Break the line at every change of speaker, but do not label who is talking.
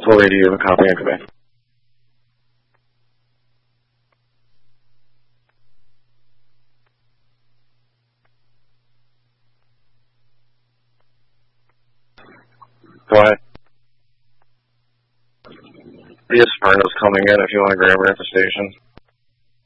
480, you have a copy incoming. Go ahead. The Esperanto's coming in if you want to grab her at the station.